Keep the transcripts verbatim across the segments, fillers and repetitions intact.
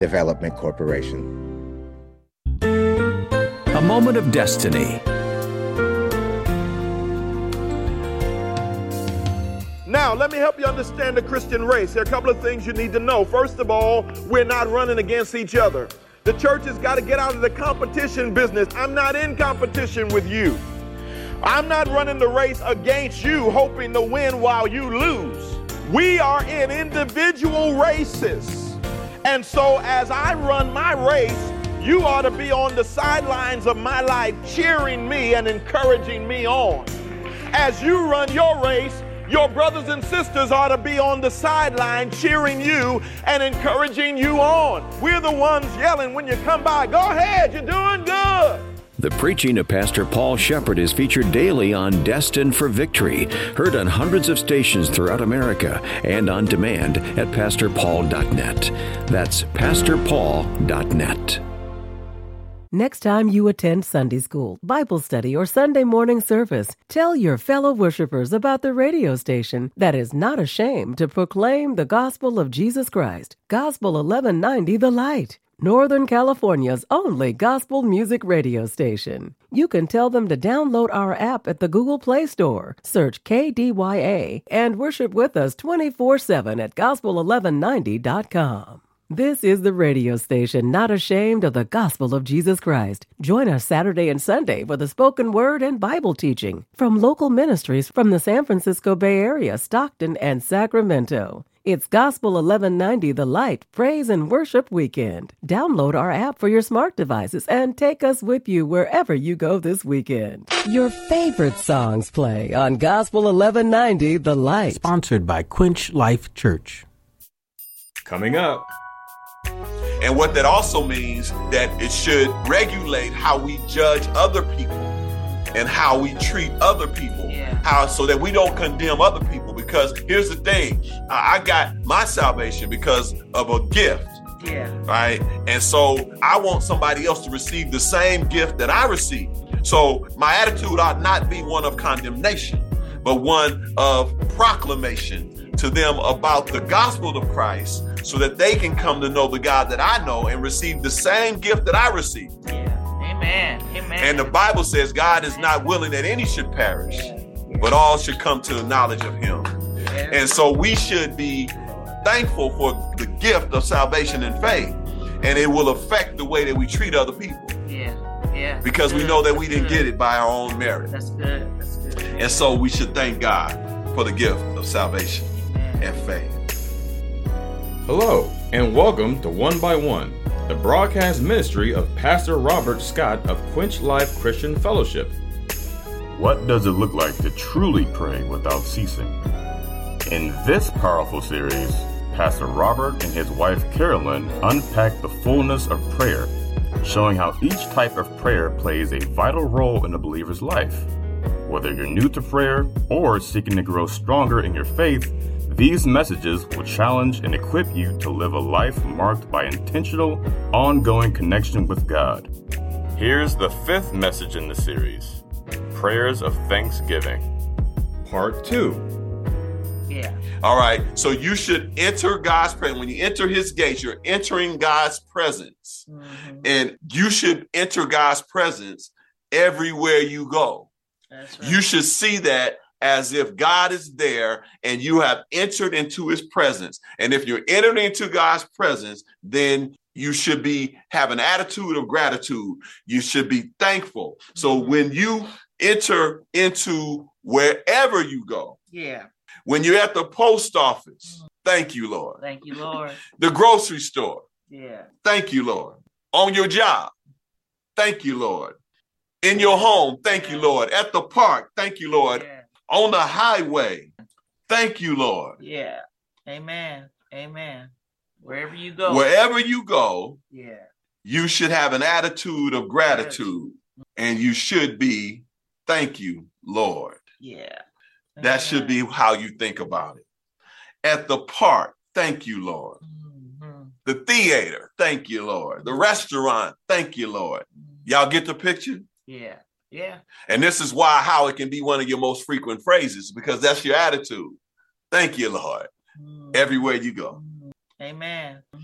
Development Corporation. A moment of destiny. Now, let me help you understand the Christian race. There are a couple of things you need to know. First of all, we're not running against each other. The church has got to get out of the competition business. I'm not in competition with you. I'm not running the race against you, hoping to win while you lose. We are in individual races. And so as I run my race, you ought to be on the sidelines of my life, cheering me and encouraging me on. As you run your race, your brothers and sisters ought to be on the sideline cheering you and encouraging you on. We're the ones yelling when you come by, go ahead, you're doing good. The preaching of Pastor Paul Shepherd is featured daily on Destined for Victory, heard on hundreds of stations throughout America and on demand at pastor paul dot net. That's pastor paul dot net. Next time you attend Sunday school, Bible study, or Sunday morning service, tell your fellow worshipers about the radio station that is not ashamed to proclaim the gospel of Jesus Christ. Gospel eleven ninety The Light, Northern California's only gospel music radio station. You can tell them to download our app at the Google Play Store, search K D Y A, and worship with us twenty-four seven at gospel eleven ninety dot com. This is the radio station not ashamed of the gospel of Jesus Christ. Join us Saturday and Sunday for the spoken word and Bible teaching from local ministries from the San Francisco Bay Area, Stockton, and Sacramento. It's Gospel eleven ninety The Light Praise and Worship Weekend. Download our app for your smart devices and take us with you wherever you go this weekend. Your favorite songs play on Gospel eleven ninety The Light. Sponsored by Quench Life Church. Coming up. And what that also means that it should regulate how we judge other people and how we treat other people, yeah. how so that we don't condemn other people. Because here's the thing, I got my salvation because of a gift, yeah. right? And so I want somebody else to receive the same gift that I received. So my attitude ought not be one of condemnation, but one of proclamation to them about the gospel of Christ, so that they can come to know the God that I know and receive the same gift that I received. Yeah. Amen. Amen. And the Bible says God is not willing that any should perish, yeah. Yeah. but all should come to the knowledge of him. Yeah. And so we should be thankful for the gift of salvation and faith, and it will affect the way that we treat other people. Yeah. Yeah. Because good. we know that we That's didn't good. get it by our own merit. That's good. That's good. And so we should thank God for the gift of salvation Amen. and faith. Hello, and welcome to One by One, the broadcast ministry of Pastor Robert Scott of Quench Life Christian Fellowship. What does it look like to truly pray without ceasing? In this powerful series, Pastor Robert and his wife Carolyn unpack the fullness of prayer, showing how each type of prayer plays a vital role in a believer's life. Whether you're new to prayer or seeking to grow stronger in your faith, these messages will challenge and equip you to live a life marked by intentional, ongoing connection with God. Here's the fifth message in the series, Prayers of Thanksgiving. Part two. Yeah. All right. So you should enter God's presence. When you enter his gates, you're entering God's presence. Mm-hmm. And you should enter God's presence everywhere you go. That's right. You should see that as if God is there and you have entered into his presence. And if you're entering into God's presence, then you should be have an attitude of gratitude. You should be thankful. Mm-hmm. So when you enter into wherever you go, yeah. when you're at the post office, mm-hmm. thank you, Lord. Thank you, Lord. The grocery store, yeah. thank you, Lord. On your job, thank you, Lord. In your home, thank yeah. you, Lord. At the park, thank you, Lord. Yeah. On the highway, thank you, Lord. Yeah. Amen. Amen. Wherever you go. Wherever you go, yeah. you should have an attitude of gratitude, yes. and you should be, thank you, Lord. Yeah. That Amen. Should be how you think about it. At the park, thank you, Lord. Mm-hmm. The theater, thank you, Lord. The restaurant, thank you, Lord. Y'all get the picture? Yeah. Yeah. And this is why how it can be one of your most frequent phrases, because that's your attitude. Thank you, Lord. Mm. Everywhere you go. Amen.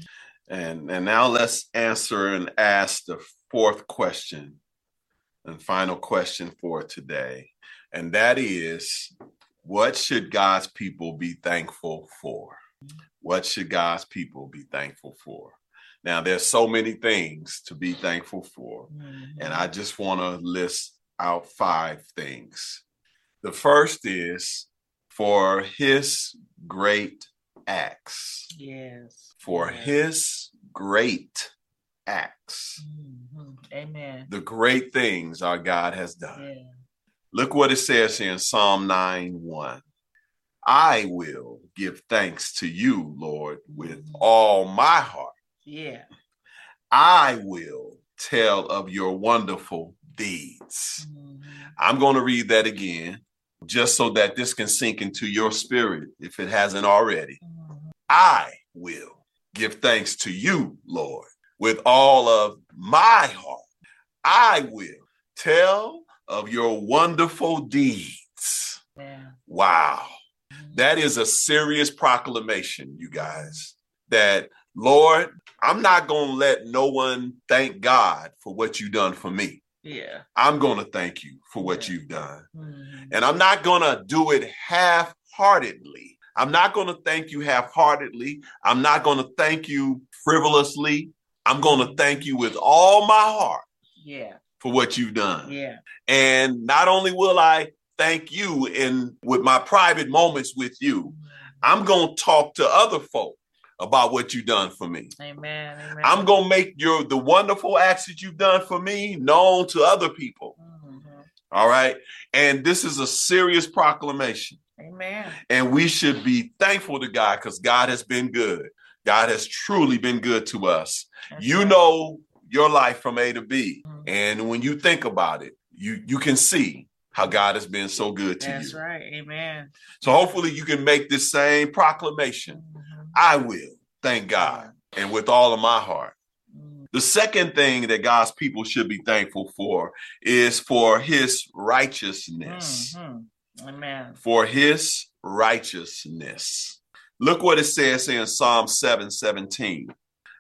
And, and now let's answer and ask the fourth question and final question for today. And that is, what should God's people be thankful for? What should God's people be thankful for? Now, there's so many things to be thankful for. Mm-hmm. And I just want to list out five things. The first is for his great acts. Yes. For yes. his great acts. Mm-hmm. Amen. The great things our God has done. Yeah. Look what it says here in Psalm nine one. I will give thanks to you, Lord, with mm-hmm. all my heart. Yeah. I will tell of your wonderful deeds. Mm-hmm. I'm going to read that again, just so that this can sink into your spirit, if it hasn't already. Mm-hmm. I will give thanks to you, Lord, with all of my heart. I will tell of your wonderful deeds. Yeah. Wow. That is a serious proclamation, you guys, that, Lord, I'm not going to let no one thank God for what you've done for me. Yeah. I'm going to thank you for what yeah. you've done. Mm-hmm. And I'm not going to do it half-heartedly. I'm not going to thank you half-heartedly. I'm not going to thank you frivolously. I'm going to thank you with all my heart. Yeah. For what you've done. Yeah. And not only will I thank you in with my private moments with you, I'm going to talk to other folk about what you've done for me. Amen. Amen. I'm going to make your the wonderful acts that you've done for me known to other people. Mm-hmm. All right. And this is a serious proclamation. Amen. And we should be thankful to God because God has been good. God has truly been good to us. That's you right. know your life from A to B. Mm-hmm. And when you think about it, you, you can see how God has been so good to That's you. That's right. Amen. So hopefully you can make this same proclamation. Mm-hmm. I will thank God and with all of my heart. Mm-hmm. The second thing that God's people should be thankful for is for his righteousness. Mm-hmm. Amen. For his righteousness. Look what it says in Psalm seven seventeen.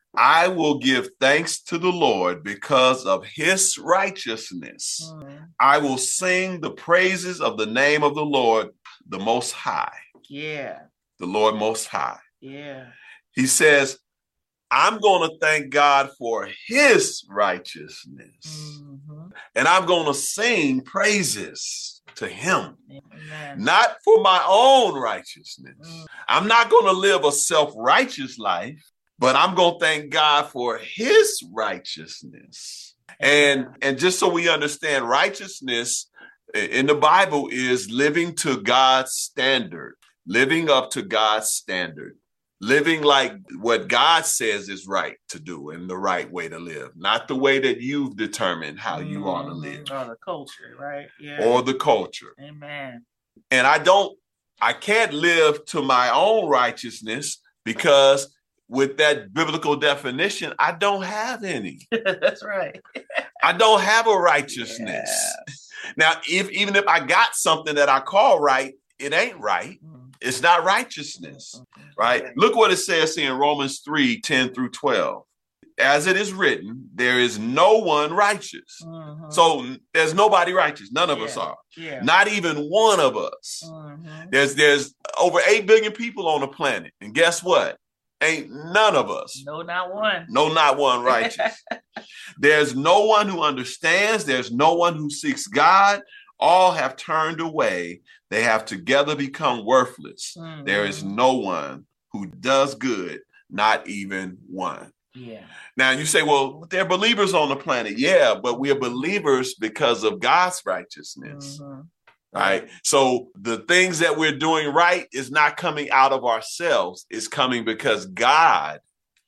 I will give thanks to the Lord because of his righteousness. Mm-hmm. I will sing the praises of the name of the Lord, the Most High. Yeah. The Lord Most High. Yeah. He says, I'm going to thank God for his righteousness. Mm-hmm. And I'm going to sing praises to him. Amen. Not for my own righteousness. Mm-hmm. I'm not going to live a self-righteous life. But I'm going to thank God for his righteousness. And, and just so we understand, righteousness in the Bible is living to God's standard, living up to God's standard, living like what God says is right to do and the right way to live, not the way that you've determined how you mm-hmm. ought to live. Or the culture, right? Yeah. Or the culture. Amen. And I don't, I can't live to my own righteousness because with that biblical definition, I don't have any. That's right. I don't have a righteousness. Yes. Now, if even if I got something that I call right, it ain't right. Mm. It's not righteousness, mm-hmm. right? Okay. Look what it says in Romans three, ten through twelve. As it is written, there is no one righteous. Mm-hmm. So there's nobody righteous. None of yeah. us are. Yeah. Not even one of us. Mm-hmm. There's, there's over eight billion people on the planet. And guess what? Ain't none of us. No, not one. No, not one righteous. There's no one who understands. There's no one who seeks God. All have turned away. They have together become worthless. Mm-hmm. There is no one who does good, not even one. Yeah. Now you say, well, they're believers on the planet. Yeah, but we are believers because of God's righteousness. Mm-hmm. Right. So the things that we're doing right is not coming out of ourselves. It's coming because God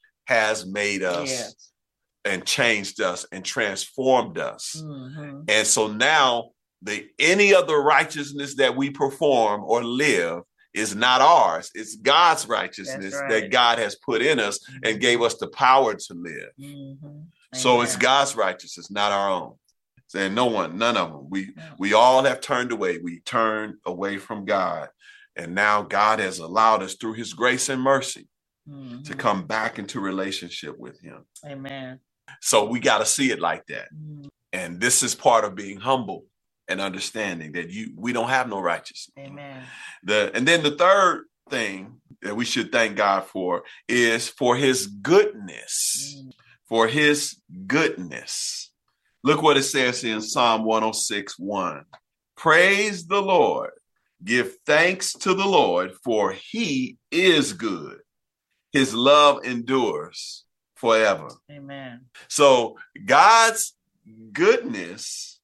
has made us yes. and changed us and transformed us. Mm-hmm. And so now the any other righteousness that we perform or live is not ours. It's God's righteousness right. that God has put in us mm-hmm. and gave us the power to live. Mm-hmm. So it's God's righteousness, not our own. Saying no one, none of them. We we all have turned away. We turned away from God. And now God has allowed us through his grace and mercy mm-hmm. to come back into relationship with him. Amen. So we got to see it like that. Mm-hmm. And this is part of being humble and understanding that you we don't have no righteousness. Amen. The and then the third thing that we should thank God for is for his goodness. Mm. For his goodness. Look what it says in Psalm one oh six, one. Praise the Lord. Give thanks to the Lord, for he is good. His love endures forever. Amen. So God's goodness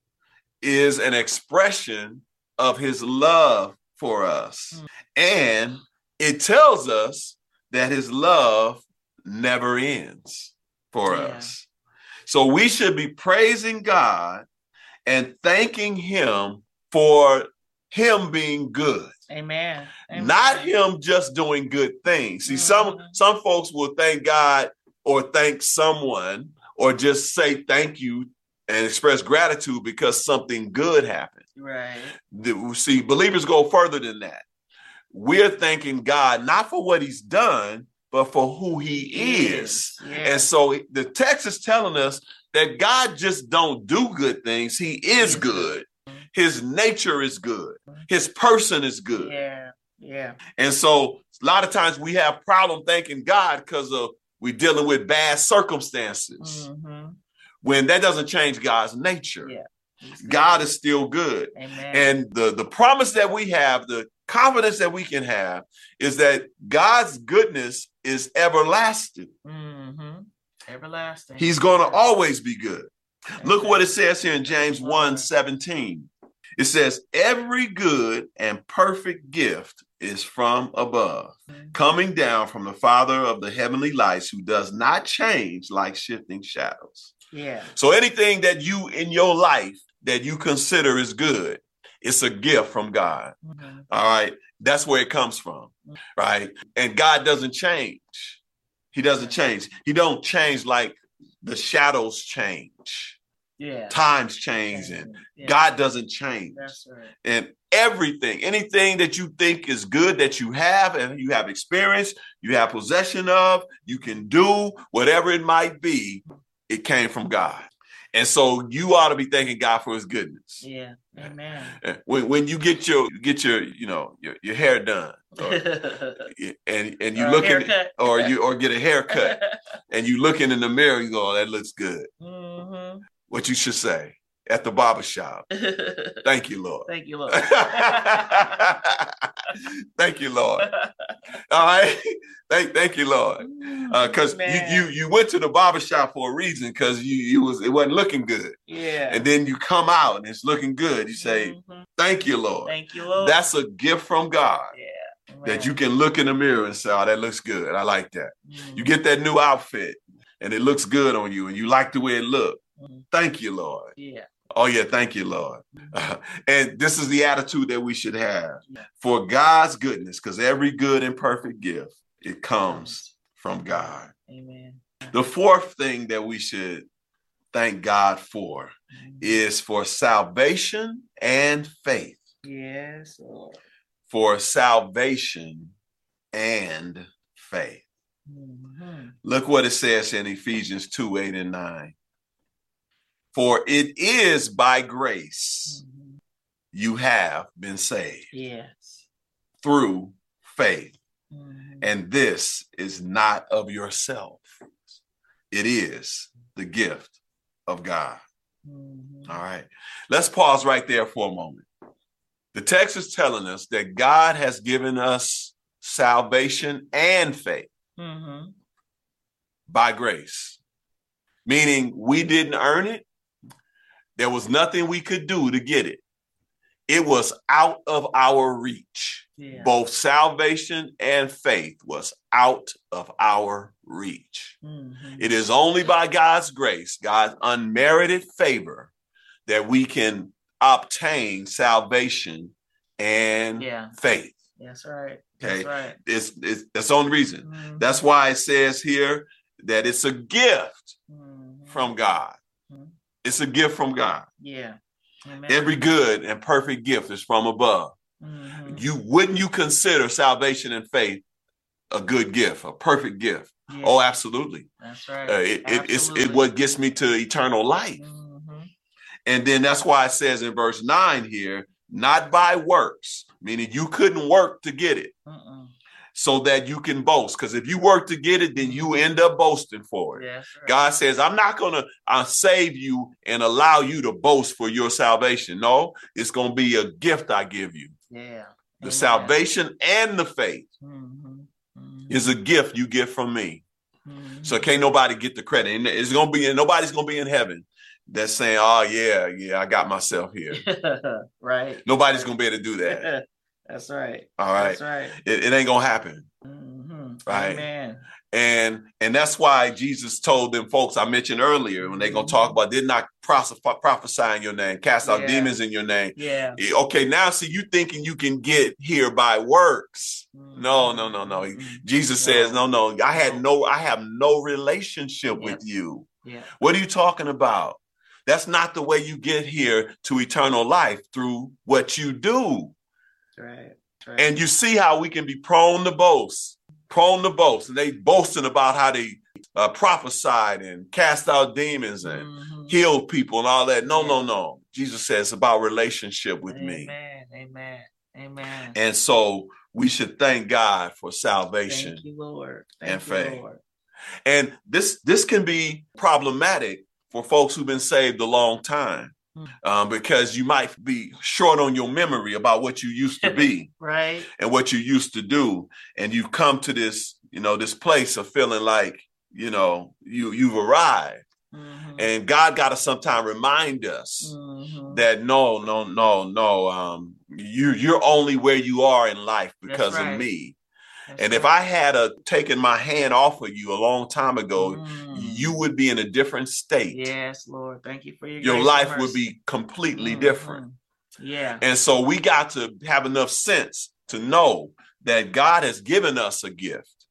is an expression of his love for us. Mm. And it tells us that his love never ends for yeah. us. So we should be praising God and thanking him for him being good. Amen. Amen. Not him just doing good things. See, mm-hmm. some some folks will thank God or thank someone or just say thank you and express gratitude because something good happened. Right. The, see, believers go further than that. We're thanking God not for what he's done, but for who he, he is. is. Yeah. And so the text is telling us that God just don't do good things. He is good. His nature is good. His person is good. Yeah, yeah. And so a lot of times we have problem thanking God because of we're dealing with bad circumstances. Mm-hmm. When that doesn't change God's nature. Yeah. God is still good. Amen. And the, the promise that we have, the confidence that we can have is that God's goodness is everlasting. Mm-hmm. Everlasting. He's going to always be good. Amen. Look what it says here in James one seventeen. It says, every good and perfect gift is from above, mm-hmm. coming down from the Father of the heavenly lights, who does not change like shifting shadows. Yeah. So anything that you in your life that you consider is good, it's a gift from God. Mm-hmm. All right. That's where it comes from. Mm-hmm. Right. And God doesn't change. He doesn't change. He don't change like the shadows change. Yeah. Times change and yeah. God doesn't change. That's right. And everything, anything that you think is good that you have and you have experience, you have possession of, you can do, whatever it might be, it came from God. And so you ought to be thanking God for his goodness. Yeah. Amen. When when you get your get your, you know, your, your hair done or, and and you or looking or you or get a haircut and you looking in the mirror, you go, oh, that looks good. Mm-hmm. What you should say at the barbershop. Thank you, Lord. Thank you, Lord. Thank you, Lord. All right. Thank, thank you, Lord. Because uh, you, you you went to the barbershop for a reason, because you you was it wasn't looking good. Yeah. And then you come out and it's looking good. You say, mm-hmm. Thank you, Lord. Thank you, Lord. That's a gift from God. Yeah. Amen. That you can look in the mirror and say, oh, that looks good. I like that. Mm-hmm. You get that new outfit and it looks good on you and you like the way it looks. Mm-hmm. Thank you, Lord. Yeah. Oh, yeah. Thank you, Lord. Mm-hmm. Uh, and this is the attitude that we should have yeah. for God's goodness, because every good and perfect gift, it comes from God. Amen. The fourth thing that we should thank God for mm-hmm. is for salvation and faith. Yes, Lord. For salvation and faith. Mm-hmm. Look what it says in Ephesians two, eight and nine. For it is by grace mm-hmm. you have been saved. Yes. Through faith. Mm-hmm. And this is not of yourself. It is the gift of God. Mm-hmm. All right. Let's pause right there for a moment. The text is telling us that God has given us salvation and faith mm-hmm. by grace, meaning we didn't earn it. There was nothing we could do to get it. It was out of our reach. Yeah. Both salvation and faith was out of our reach. Mm-hmm. It is only by God's grace, God's unmerited favor, that we can obtain salvation and yeah. faith. That's right. Okay. That's right. It's, it's that's the only reason. Mm-hmm. That's why it says here that it's a gift mm-hmm. from God. Mm-hmm. It's a gift from God. Yeah. Amen. Every good and perfect gift is from above. Mm-hmm. You wouldn't you consider salvation and faith a good gift, a perfect gift. Yeah. Oh, absolutely. That's right. Uh, it, it, it's Absolutely. it what gets me to eternal life. Mhm. And then that's why it says in verse nine here, not by works, meaning you couldn't work to get it. Mm-mm. So that you can boast. Because if you work to get it, then you end up boasting for it. Yes, right. God says, I'm not going to uh, save you and allow you to boast for your salvation. No, it's going to be a gift I give you. Yeah. The Amen. salvation and the faith Mm-hmm. Mm-hmm. is a gift you get from me. Mm-hmm. So can't nobody get the credit. And it's going to be, nobody's going to be in heaven that's saying, oh, yeah, yeah, I got myself here. Right. Nobody's going to be able to do that. That's right. All right. That's right. It, it ain't going to happen. Mm-hmm. Right. Amen. And and that's why Jesus told them folks I mentioned earlier when they're going to talk about did not prophesy, prophesy in your name, cast out Yeah. demons in your name. Yeah. Okay, now see you thinking you can get here by works. Mm-hmm. No, no, no, no. Mm-hmm. Jesus No. says, no, no, I had no, I have no relationship Yeah. with you. Yeah. What are you talking about? That's not the way you get here to eternal life through what you do. That's right. That's right. And you see how we can be prone to boast, prone to boast. And they boasting about how they uh, prophesied and cast out demons and Mhm. healed people and all that. No, Yeah. no, no. Jesus says about relationship with Amen. me. Amen. Amen. And so we should thank God for salvation. Thank you, Lord. Thank and you, faith. Lord. And this, this can be problematic for folks who've been saved a long time. Um, because you might be short on your memory about what you used to be Right. and what you used to do. And you've come to this, you know, this place of feeling like, you know, you, you've arrived. Mhm. And God got to sometime remind us Mhm. that no, no, no, no, um, you, you're only where you are in life because right. of me. That's And if right. I had a, taken my hand off of you a long time ago, Mm. you would be in a different state. Yes, Lord. Thank you for your Your grace life and would mercy. be completely Mhm. different. Yeah. And so we got to have enough sense to know that God has given us a gift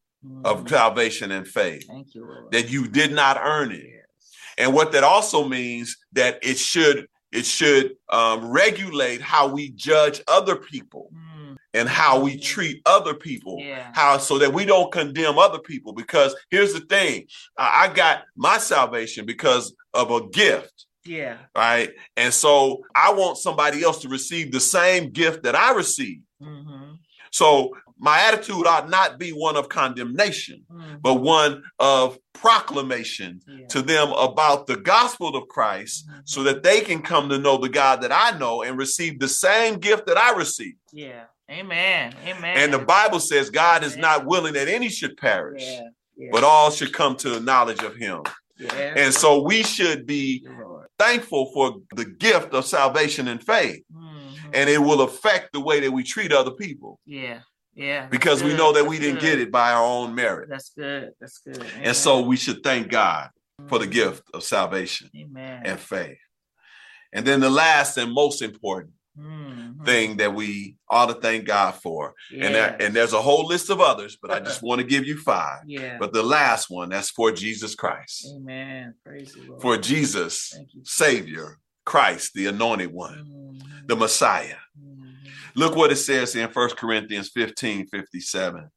of Mhm. salvation and faith, Thank you, Lord. that you did not earn it. Yes. And what that also means that it should it should um, regulate how we judge other people Mm. and how we treat other people, Yeah. how so that we don't condemn other people. Because here's the thing, I I got my salvation because of a gift. Yeah. Right. And so I want somebody else to receive the same gift that I received. Mm-hmm. So my attitude ought not be one of condemnation, Mm-hmm. but one of proclamation Yeah. to them about the gospel of Christ, Mhm. so that they can come to know the God that I know and receive the same gift that I received. Yeah. Amen. Amen. And the Bible says God is Amen. not willing that any should perish, Yeah. Yeah. but all should come to the knowledge of him. Yes. And so we should be Thank you, Lord. thankful for the gift of salvation and faith. Mhm. And it will affect the way that we treat other people, Yeah. Yeah. that's because we good. know that That's we didn't good. get it by our own merit. That's good. That's good. Amen. And so we should thank God for the Mhm. gift of salvation Amen. and faith. And then the last and most important Mhm. thing that we ought to thank God for, and that, Yes. and there's a whole list of others, but I just want to give you five. Yeah. But the last one, that's for Jesus Christ, Amen. Praise the Lord. for Jesus, Thank you, Jesus. Savior, Christ, the anointed one, Mhm. the Messiah. Mhm. Look what it says in First Corinthians fifteen fifty-seven.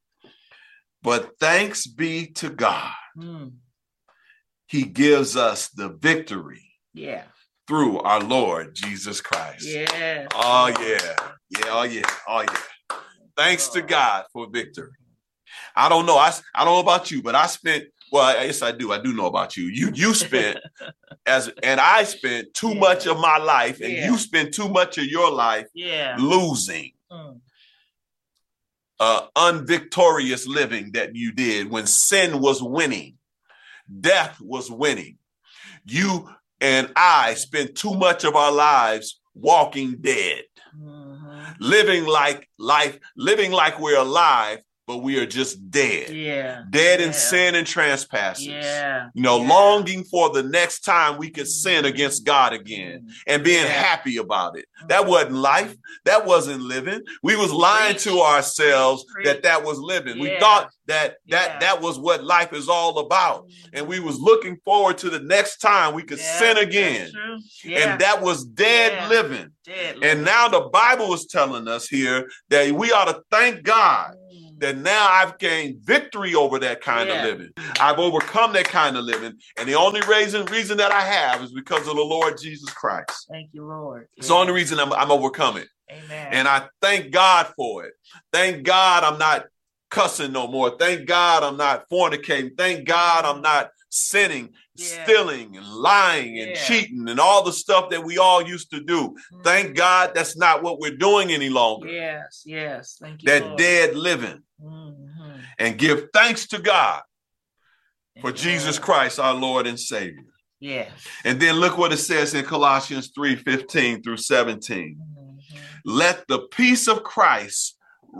But thanks be to God, Mm. he gives us the victory Yeah. through our Lord Jesus Christ. Yes. Oh, Lord. yeah. Yeah, oh, yeah. Oh, yeah. Thanks to God for victory. I don't know. I, I don't know about you, but I spent, well, yes, I do. I do know about you. You you spent, as and I spent too Yeah. much of my life, and Yeah. you spent too much of your life Yeah. losing. Mm. Uh, unvictorious living that you did when sin was winning, death was winning. You and I spent too much of our lives walking dead, Mhm. living like life, living like we're alive, but we are just dead, Yeah. dead yeah. in sin and trespasses. Yeah. You know, yeah. longing for the next time we could sin against God again Mm. and being Yeah. happy about it. That wasn't life. That wasn't living. We was lying Preach. to ourselves Preach. that that was living. We Yeah. thought that that Yeah. that was what life is all about. And we was looking forward to the next time we could Yeah, sin that's again. true. Yeah. And that was dead Yeah. living. Dead And living. now the Bible is telling us here that we ought to thank God Mm. that now I've gained victory over that kind Yeah. of living. I've overcome that kind of living. And the only reason, reason that I have is because of the Lord Jesus Christ. Thank you, Lord. It's the only reason I'm, I'm overcoming. Amen. And I thank God for it. Thank God I'm not cussing no more. Thank God I'm not fornicating. Thank God I'm not sinning, Yeah. stealing and lying and Yeah. cheating and all the stuff that we all used to do. Mhm. Thank God that's not what we're doing any longer. Yes, yes. Thank you, That Lord. dead living. Mhm. And give thanks to God for Thank you, Jesus Lord. Christ, our Lord and Savior. Yes. And then look what it says in Colossians three fifteen through seventeen. Mhm. Let the peace of Christ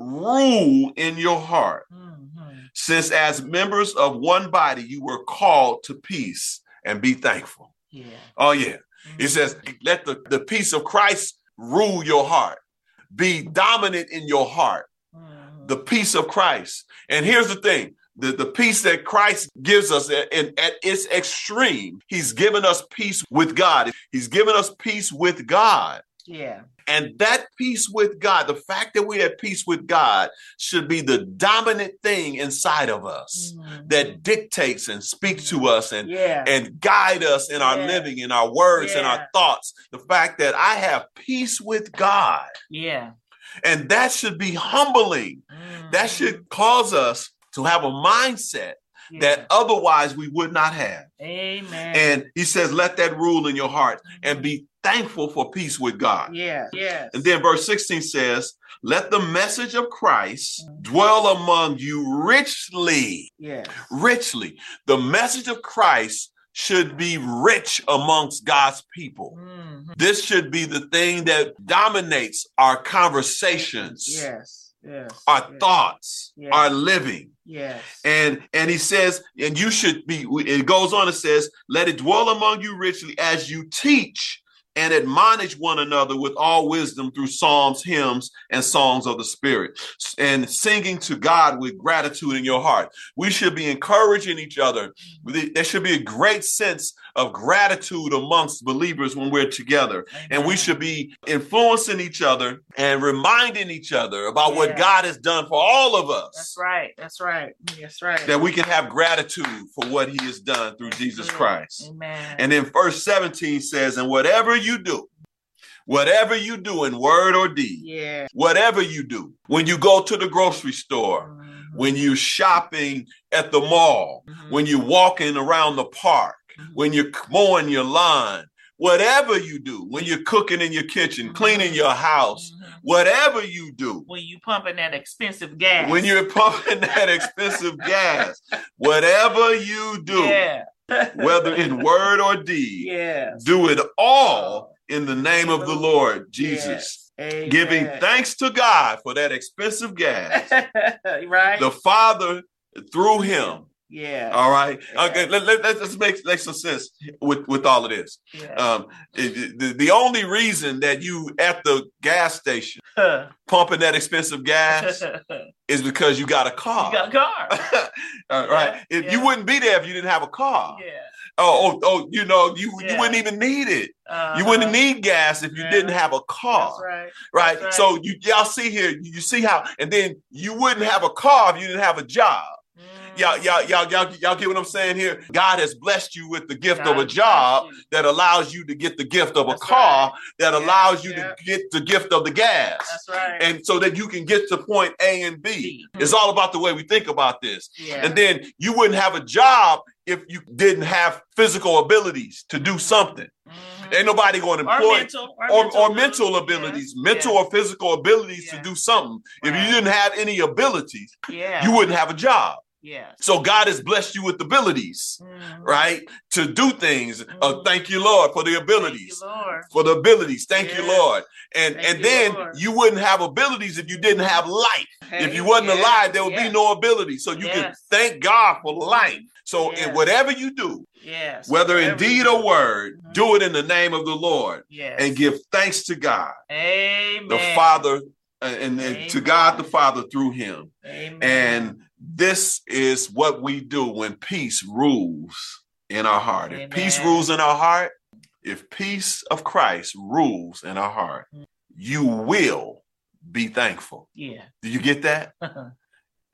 rule in your heart, Mhm. since as members of one body you were called to peace, and be thankful. Yeah. Oh, yeah. It Mhm. says, let the, the peace of Christ rule your heart. Be dominant in your heart. Mhm. The peace of Christ. And here's the thing. The, the peace that Christ gives us at, at, at its extreme, he's given us peace with God. He's given us peace with God. Yeah. And that peace with God, the fact that we're at peace with God, should be the dominant thing inside of us Mhm. that dictates and speaks to us and, Yeah. and guide us in our Yeah. living, in our words, and Yeah. our thoughts. The fact that I have peace with God. Yeah. And that should be humbling. Mhm. That should cause us to have a mindset Yeah. that otherwise we would not have. Amen. And he says, let that rule in your heart and be thankful for peace with God. Yeah. Yes. And then verse sixteen says, let the message of Christ dwell among you richly. Yes. Richly. The message of Christ should be rich amongst God's people. Mhm. This should be the thing that dominates our conversations, Yes. Yes. our yes. thoughts, Yeah. our living. Yes. And and he says, and you should be, it goes on, it says, let it dwell among you richly as you teach and admonish one another with all wisdom through psalms, hymns, and songs of the Spirit, and singing to God with gratitude in your heart. We should be encouraging each other. There should be a great sense of gratitude amongst believers when we're together. Amen. And we should be influencing each other and reminding each other about Yeah. what God has done for all of us. That's right. That's right. That's right. That we can have gratitude for what he has done through That's Jesus good. Christ. Amen. And then verse seventeen says, and whatever you do, whatever you do in word or deed, yeah. whatever you do, when you go to the grocery store, Mhm. when you're shopping at the mall, Mhm. when you're walking around the park, Mhm. when you're mowing your lawn, whatever you do, when you're cooking in your kitchen, Mhm. cleaning your house, Mhm. whatever you do, When you pumping that expensive gas. when you're pumping that expensive gas, whatever you do, yeah. whether in word or deed, yes. do it all in the name of the Lord Jesus, Yes. Amen. giving thanks to God for that expensive gas. right. The Father, through him. Yeah. All right. Yeah. Okay. Let, let, let's make, make some sense with, with all of this. Yeah. Um, it, the, the only reason that you at the gas station Huh. pumping that expensive gas is because you got a car. You got a car. All right. Yeah, If yeah. you wouldn't be there if you didn't have a car. yeah. Oh, oh, oh, you know, you, Yeah. you wouldn't even need it. Uh-huh. You wouldn't need gas if you Yeah. didn't have a car. That's right. Right. That's right. So you y'all see here, you see how, and then you wouldn't have a car if you didn't have a job. Mm. Y'all, y'all, y'all, y'all, y'all get what I'm saying here? God has blessed you with the gift God of a bless job you. that allows you to get the gift of That's a car right. that Yeah, allows you yeah. to get the gift of the gas. That's right. And so that you can get to point A and B. B. It's all about the way we think about this. Yeah. And then you wouldn't have a job if you didn't have physical abilities to do something. Mhm. Ain't nobody going to Or employ mental, or, or, mental, or mental yes, abilities, yes, mental or physical abilities Yeah. to do something. If Right. you didn't have any abilities, yeah. you wouldn't have a job. Yes. So God has blessed you with abilities, Mhm. right? To do things. Uh, Mhm. thank you, Lord, for the Thank abilities. you, Lord. For the abilities. Thank you, Yes. Lord. And Thank and you, then Lord. you wouldn't have abilities if you didn't have life. Hey, If you wasn't yes, alive, there would yes. be no ability. So you can Yes. thank God for life. So Yes. in whatever you do, Yes. whether in Whatever you deed do. or word, Mhm. do it in the name of the Lord Yes. and give thanks to God, Amen. the Father, uh, and, and to Amen. God the Father through him. Amen. And this is what we do when peace rules in our heart. If Amen. peace rules in our heart, if peace of Christ rules in our heart, you will be thankful. Yeah. Do you get that?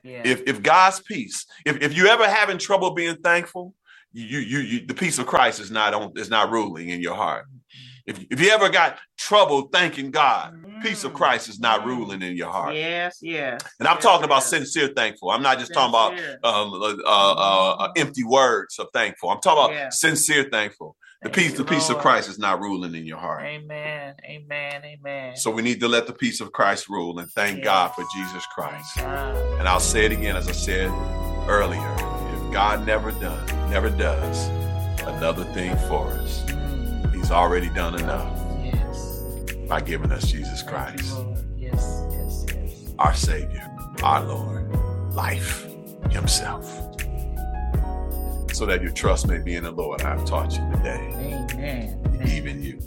Yeah. If if God's peace, if, if you're ever having trouble being thankful, you, you you the peace of Christ is not on is not ruling in your heart. If if you ever got trouble thanking God, mm. peace of Christ is not mm. ruling in your heart. Yes, yes. And I'm yes, talking about yes. sincere thankful. I'm not just sincere. talking about um, uh, uh, uh, empty words of thankful. I'm talking about yeah. sincere thankful. The Thank peace, you, the peace Lord. of Christ is not ruling in your heart. Amen. Amen. Amen. So we need to let the peace of Christ rule and thank yes. God for Jesus Christ. God. And I'll say it again, as I said earlier, if God never done, never does another thing for us, mm. he's already done enough yes. by giving us Jesus Christ. Yes, yes, yes. Our Savior, our Lord, life himself. So that your trust may be in the Lord, I have taught you today. Amen. Even you.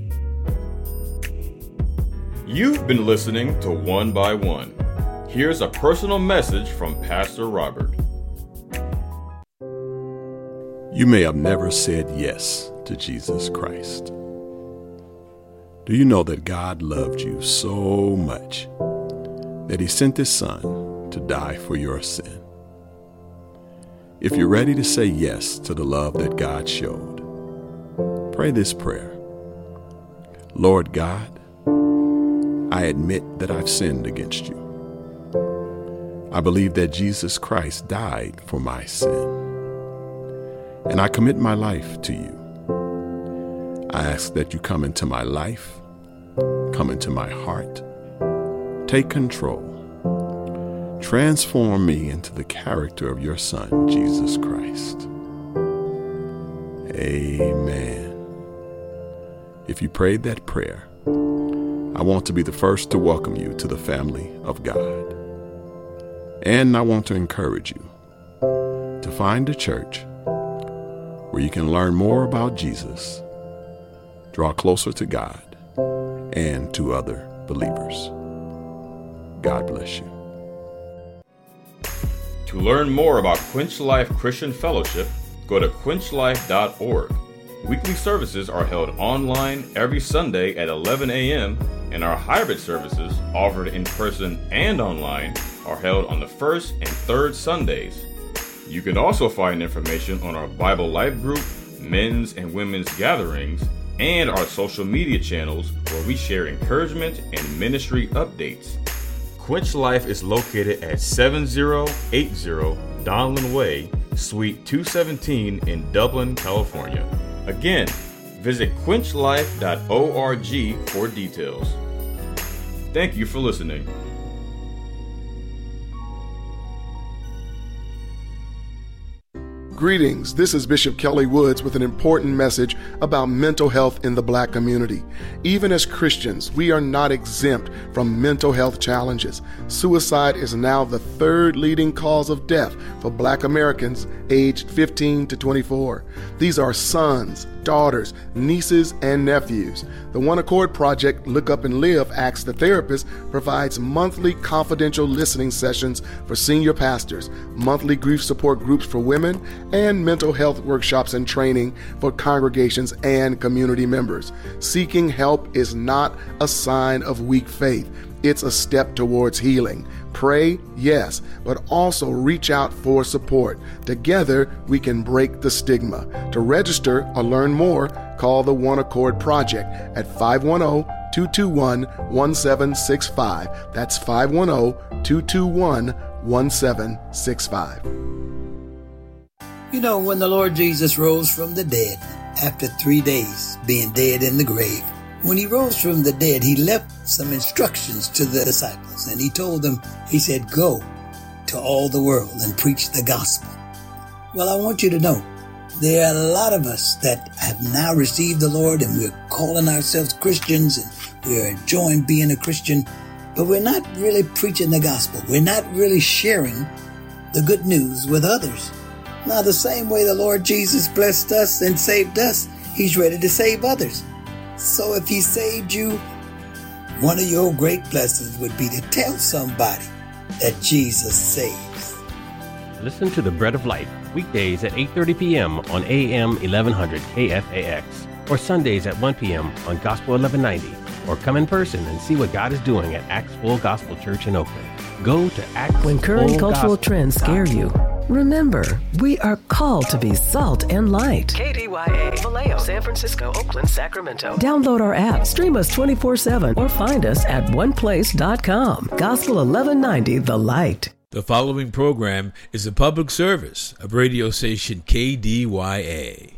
You've been listening to One by One. Here's a personal message from Pastor Robert. You may have never said yes to Jesus Christ. Do you know that God loved you so much that he sent his son to die for your sin? If you're ready to say yes to the love that God showed, pray this prayer. Lord God, I admit that I've sinned against you. I believe that Jesus Christ died for my sin. And I commit my life to you. I ask that you come into my life, come into my heart, take control. Transform me into the character of your Son, Jesus Christ. Amen. If you prayed that prayer, I want to be the first to welcome you to the family of God. And I want to encourage you to find a church where you can learn more about Jesus, draw closer to God, and to other believers. God bless you. To learn more about Quench Life Christian Fellowship, go to quench life dot org. Weekly services are held online every Sunday at eleven a.m., and our hybrid services, offered in person and online, are held on the first and third Sundays. You can also find information on our Bible Life group, men's and women's gatherings, and our social media channels where we share encouragement and ministry updates. Quench Life is located at seven oh eight oh Donlin Way, Suite two seventeen in Dublin, California. Again, visit quench life dot org for details. Thank you for listening. Greetings, this is Bishop Kelly Woods with an important message about mental health in the Black community. Even as Christians, we are not exempt from mental health challenges. Suicide is now the third leading cause of death for Black Americans aged fifteen to twenty-four. These are sons, daughters, nieces, and nephews. The One Accord Project, Look Up and Live, Ask the Therapist, provides monthly confidential listening sessions for senior pastors, monthly grief support groups for women, and mental health workshops and training for congregations and community members. Seeking help is not a sign of weak faith. It's a step towards healing. Pray, yes, but also reach out for support. Together, we can break the stigma. To register or learn more, call the One Accord Project at five one zero, two two one, one seven six five. That's five one zero, two two one, one seven six five. You know, when the Lord Jesus rose from the dead, after three days being dead in the grave, when he rose from the dead, he left some instructions to the disciples, and he told them, he said, go to all the world and preach the gospel. Well, I want you to know, there are a lot of us that have now received the Lord, and we're calling ourselves Christians, and we're enjoying being a Christian, but we're not really preaching the gospel. We're not really sharing the good news with others. Now, the same way the Lord Jesus blessed us and saved us, he's ready to save others. So if he saved you, one of your great blessings would be to tell somebody that Jesus saves. Listen to The Bread of Life, weekdays at eight thirty p.m. on A M eleven hundred K F A X, or Sundays at one p.m. on Gospel eleven ninety. or come in person and see what God is doing at Acts Full Gospel Church in Oakland. Go to Acts When current Full cultural Gospel. trends scare you, remember, we are called to be salt and light. K D Y A, Vallejo, San Francisco, Oakland, Sacramento. Download our app, stream us twenty-four seven, or find us at one place dot com. Gospel eleven ninety, The Light. The following program is a public service of radio station K D Y A.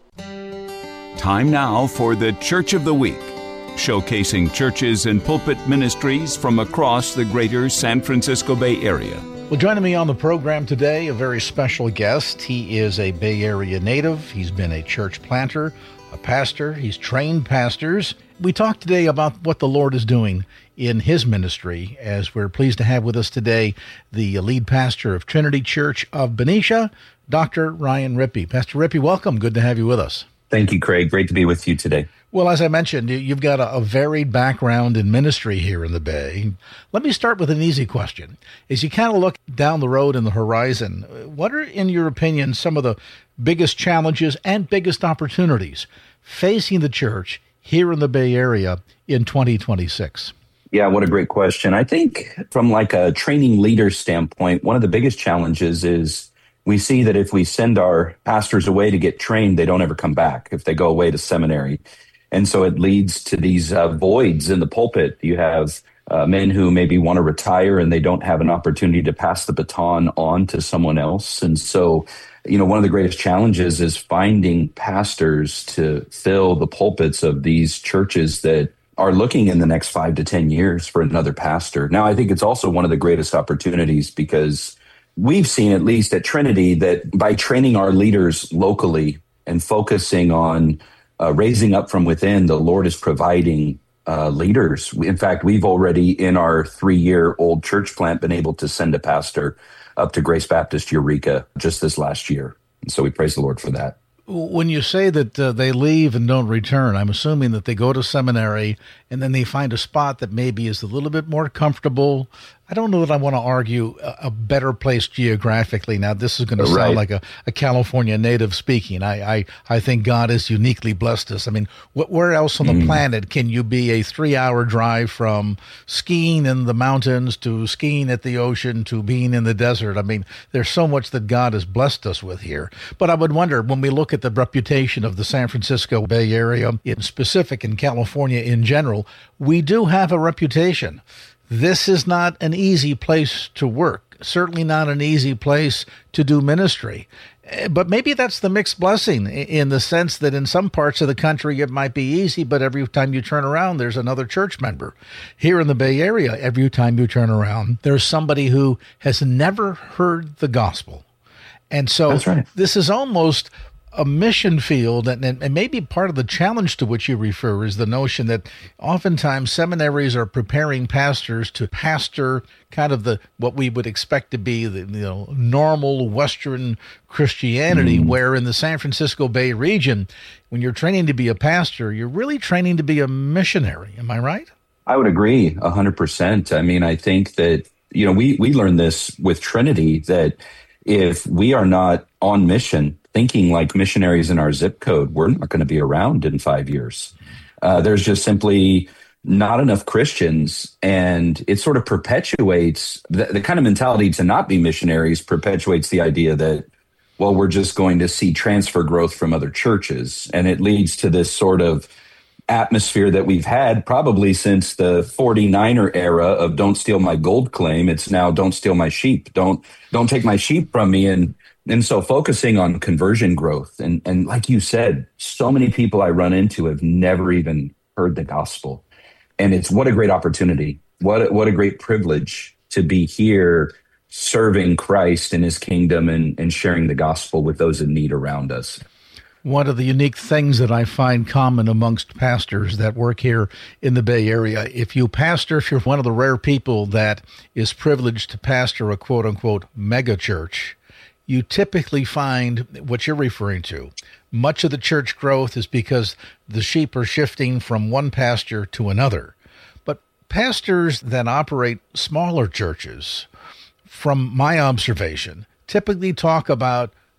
Time now for the Church of the Week, showcasing churches and pulpit ministries from across the greater San Francisco Bay Area. Well, joining me on the program today, a very special guest. He is a Bay Area native. He's been a church planter, a pastor. He's trained pastors. We talked today about what the Lord is doing in his ministry, as we're pleased to have with us today the lead pastor of Trinity Church of Benicia, Doctor Ryan Rippey. Pastor Rippey, welcome. Good to have you with us. Thank you, Craig. Great to be with you today. Well, as I mentioned, you've got a, a varied background in ministry here in the Bay. Let me start with an easy question. As you kind of look down the road in the horizon, what are, in your opinion, some of the biggest challenges and biggest opportunities facing the church here in the Bay Area in twenty twenty-six? Yeah, what a great question. I think from like a training leader standpoint, one of the biggest challenges is we see that if we send our pastors away to get trained, they don't ever come back if they go away to seminary. And so it leads to these uh, voids in the pulpit. You have uh, men who maybe want to retire and they don't have an opportunity to pass the baton on to someone else. And so, you know, one of the greatest challenges is finding pastors to fill the pulpits of these churches that are looking in the next five to ten years for another pastor. Now, I think it's also one of the greatest opportunities because we've seen, at least at Trinity, that by training our leaders locally and focusing on uh, raising up from within, the Lord is providing uh, leaders. In fact, we've already, in our three-year-old church plant, been able to send a pastor up to Grace Baptist Eureka just this last year. And so we praise the Lord for that. When you say that uh, they leave and don't return, I'm assuming that they go to seminary and then they find a spot that maybe is a little bit more comfortable. I don't know that I want to argue a, a better place geographically. Now, this is going to sound Right. like a, a California native speaking. I, I, I think God has uniquely blessed us. I mean, wh- where else on the Mm. planet can you be a three-hour drive from skiing in the mountains to skiing at the ocean to being in the desert? I mean, there's so much that God has blessed us with here. But I would wonder, when we look at the reputation of the San Francisco Bay Area in specific and California in general, we do have a reputation. This is not an easy place to work, certainly not an easy place to do ministry. Eh, But maybe that's the mixed blessing i- in the sense that in some parts of the country it might be easy, but every time you turn around, there's another church member. Here in the Bay Area, every time you turn around, there's somebody who has never heard the gospel. And so That's right. this is almost a mission field, and, and, and maybe part of the challenge to which you refer is the notion that oftentimes seminaries are preparing pastors to pastor kind of the what we would expect to be the you know normal Western Christianity, Mm. where in the San Francisco Bay region, when you're training to be a pastor, you're really training to be a missionary. Am I right? I would agree one hundred percent. I mean, I think that, you know, we, we learned this with Trinity, that if we are not on mission, thinking like missionaries in our zip code, we're not going to be around in five years. Uh, there's just simply not enough Christians, and it sort of perpetuates the, the kind of mentality to not be missionaries, perpetuates the idea that, well, we're just going to see transfer growth from other churches. And it leads to this sort of atmosphere that we've had probably since the forty-niner era of don't steal my gold claim. It's now don't steal my sheep. Don't, don't take my sheep from me. And, and so focusing on conversion growth. And, and like you said, so many people I run into have never even heard the gospel. And it's what a great opportunity. What a, what a great privilege to be here serving Christ in his kingdom and, and sharing the gospel with those in need around us. One of the unique things that I find common amongst pastors that work here in the Bay Area, if you pastor, if you're one of the rare people that is privileged to pastor a quote-unquote mega church, you typically find what you're referring to. Much of the church growth is because the sheep are shifting from one pastor to another. But pastors that operate smaller churches, from my observation, typically talk about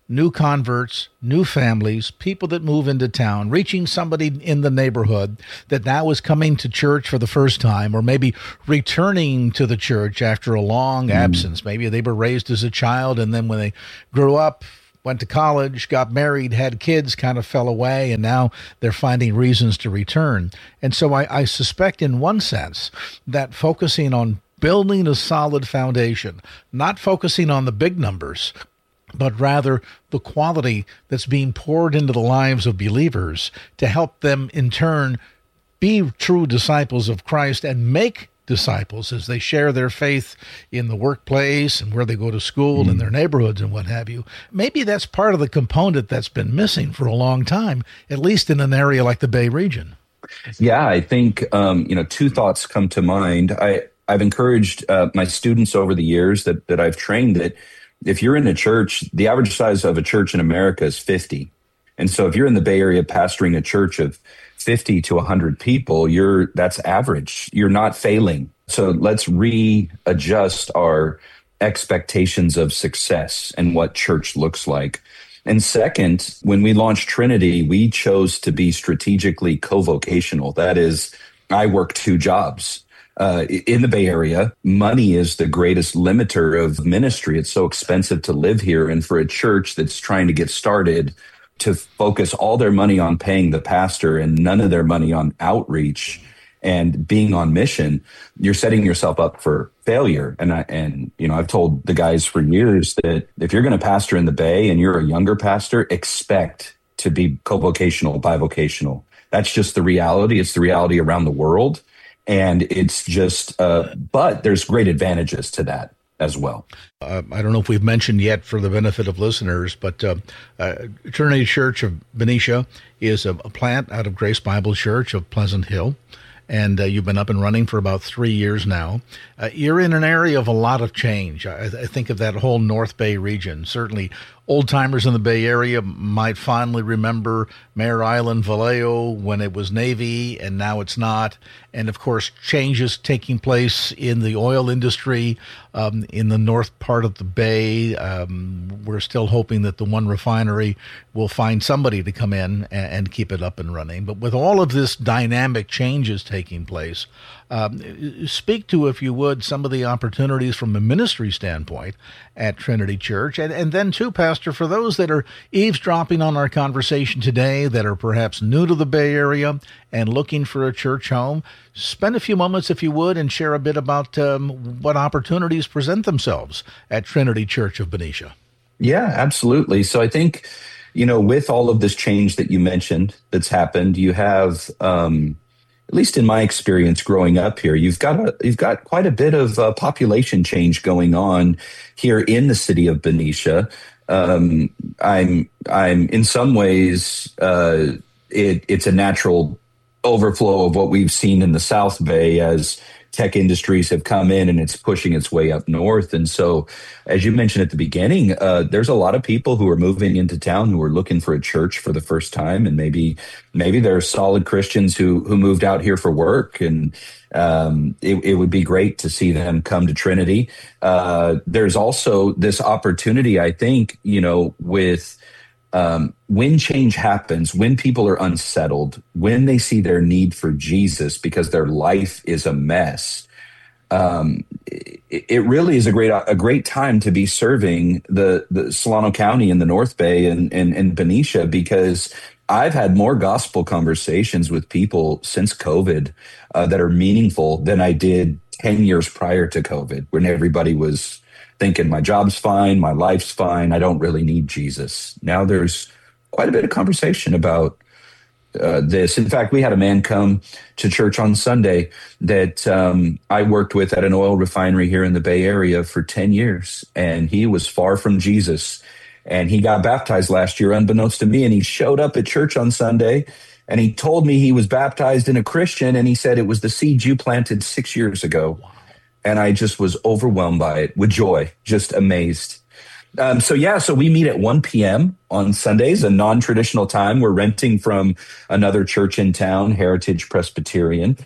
new converts, new families, people that move into town, reaching somebody in the neighborhood that now is coming to church for the first time, or maybe returning to the church after a long mm. absence. Maybe they were raised as a child, and then when they grew up, went to college, got married, had kids, kind of fell away, and now they're finding reasons to return. And so I, I suspect in one sense that focusing on building a solid foundation, not focusing on the big numbers, but rather the quality that's being poured into the lives of believers to help them in turn be true disciples of Christ and make disciples as they share their faith in the workplace and where they go to school mm. and their neighborhoods and what have you. Maybe that's part of the component that's been missing for a long time, at least in an area like the Bay region. Yeah, I think, um, you know, two thoughts come to mind. I, I've encouraged uh, my students over the years that, that I've trained that if you're in a church, the average size of a church in America is fifty. And so if you're in the Bay Area pastoring a church of fifty to one hundred people, you're that's average. You're not failing. So let's readjust our expectations of success and what church looks like. And second, when we launched Trinity, we chose to be strategically co-vocational. That is, I work two jobs. Uh, in the Bay Area, money is the greatest limiter of ministry. It's so expensive to live here. And for a church that's trying to get started, to focus all their money on paying the pastor and none of their money on outreach and being on mission, you're setting yourself up for failure. And I, and, you know, I've told the guys for years that if you're going to pastor in the Bay and you're a younger pastor, expect to be co-vocational, bivocational. That's just the reality. It's the reality around the world. And it's just, uh, but there's great advantages to that as well. Uh, I don't know if we've mentioned yet for the benefit of listeners, but uh, uh, Trinity Church of Benicia is a, a plant out of Grace Bible Church of Pleasant Hill. And uh, you've been up and running for about three years now. Uh, you're in an area of a lot of change. I, I think of that whole North Bay region. Certainly, old-timers in the Bay Area might fondly remember Mare Island, Vallejo, when it was Navy, and now it's not. And, of course, changes taking place in the oil industry um, in the north part of the Bay. Um, we're still hoping that the one refinery will find somebody to come in and, and keep it up and running. But with all of this dynamic changes taking place, um, speak to, if you would, some of the opportunities from a ministry standpoint at Trinity Church. And, and then, too, Pastor, for those that are eavesdropping on our conversation today, that are perhaps new to the Bay Area and looking for a church home, spend a few moments, if you would, and share a bit about um, what opportunities present themselves at Trinity Church of Benicia. Yeah, absolutely. So I think, you know, with all of this change that you mentioned that's happened, you have, um, at least in my experience growing up here, you've got a, you've got quite a bit of uh, population change going on here in the city of Benicia. Um, I'm, I'm in some ways, uh, it, it's a natural overflow of what we've seen in the South Bay as tech industries have come in and it's pushing its way up north. And so, as you mentioned at the beginning, uh, there's a lot of people who are moving into town who are looking for a church for the first time. And maybe, maybe there are solid Christians who, who moved out here for work. And um, it, it would be great to see them come to Trinity. Uh, there's also this opportunity, I think, you know, with Um, when change happens, when people are unsettled, when they see their need for Jesus because their life is a mess, um, it, it really is a great a great time to be serving the, the Solano County in the North Bay and, and, and Benicia, because I've had more gospel conversations with people since COVID uh, that are meaningful than I did ten years prior to COVID, when everybody was thinking my job's fine, my life's fine, I don't really need Jesus. Now there's quite a bit of conversation about uh, this. In fact, we had a man come to church on Sunday that um, I worked with at an oil refinery here in the Bay Area for ten years, and he was far from Jesus. And he got baptized last year, unbeknownst to me, and he showed up at church on Sunday, and he told me he was baptized in a Christian, and he said it was the seed you planted six years ago. Wow. And I just was overwhelmed by it with joy, just amazed. Um, so, yeah, so we meet at one p.m. on Sundays, a non-traditional time. We're renting from another church in town, Heritage Presbyterian.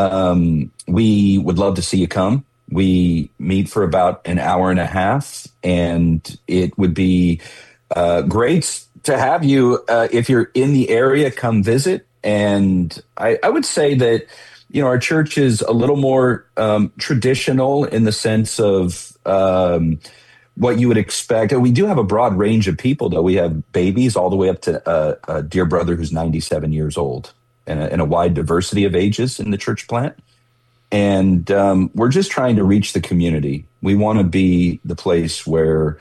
Um, we would love to see you come. We meet for about an hour and a half, and it would be Uh, great to have you. Uh, if you're in the area, come visit. And I, I would say that, you know, our church is a little more um, traditional in the sense of um, what you would expect. We do have a broad range of people, though. We have babies all the way up to uh, a dear brother who's ninety-seven years old, and a, and a wide diversity of ages in the church plant. And um, we're just trying to reach the community. We want to be the place where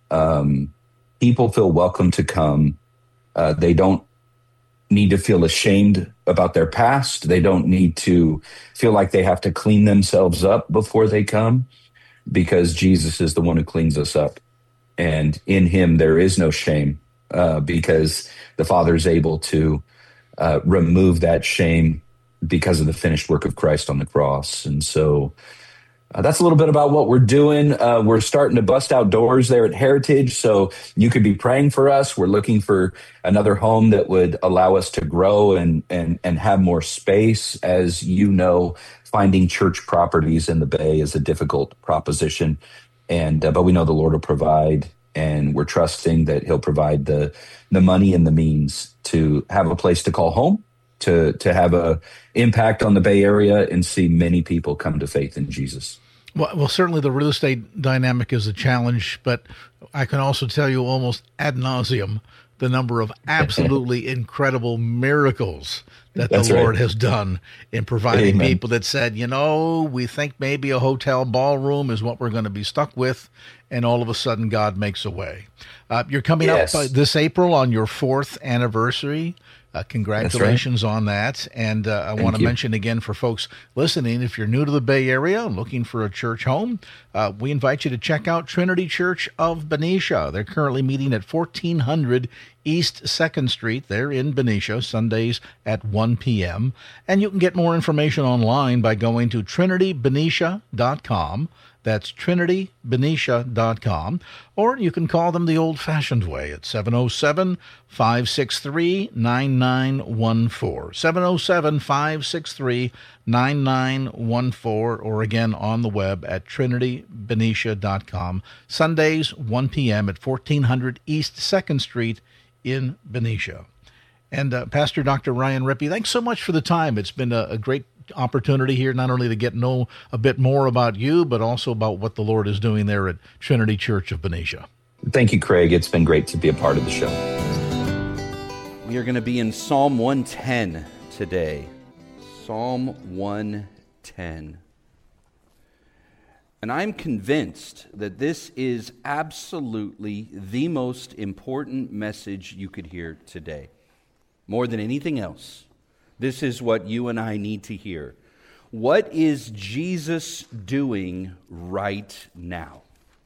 um, people feel welcome to come. Uh, they don't need to feel ashamed about their past. They don't need to feel like they have to clean themselves up before they come, because Jesus is the one who cleans us up. And in him, there is no shame, uh, because the Father is able to uh, remove that shame because of the finished work of Christ on the cross. And so uh, that's a little bit about what we're doing. Uh, we're starting to bust out doors there at Heritage, so you could be praying for us. We're looking for another home that would allow us to grow and and and have more space. As you know, finding church properties in the Bay is a difficult proposition, and uh, but we know the Lord will provide, and we're trusting that he'll provide the the money and the means to have a place to call home, to to have a impact on the Bay Area and see many people come to faith in Jesus. Well, well, certainly the real estate dynamic is a challenge, but I can also tell you almost ad nauseum the number of absolutely incredible miracles that the That's Lord right. has done in providing Amen. people that said, you know, we think maybe a hotel ballroom is what we're going to be stuck with, and all of a sudden God makes a way. Uh, you're coming Yes. up uh, this April on your fourth anniversary. Uh, congratulations on that. And uh, I want to you. mention again for folks listening, if you're new to the Bay Area and looking for a church home, uh, we invite you to check out Trinity Church of Benicia. They're currently meeting at fourteen hundred East second Street. They're in Benicia, Sundays at one p.m. And you can get more information online by going to trinity benicia dot com. That's trinity benicia dot com. Or you can call them the old-fashioned way at seven oh seven, five six three, nine nine one four. seven oh seven, five six three, nine nine one four, or again on the web at trinity benicia dot com. Sundays, one p.m. at fourteen hundred East second Street in Benicia. And uh, Pastor Doctor Ryan Rippey, thanks so much for the time. It's been a, a great opportunity here, not only to get to know a bit more about you, but also about what the Lord is doing there at Trinity Church of Benicia. Thank you, Craig. It's been great to be a part of the show. We are going to be in Psalm one ten today. Psalm one ten. And I'm convinced that this is absolutely the most important message you could hear today. More than anything else, this is what you and I need to hear. What is Jesus doing right now?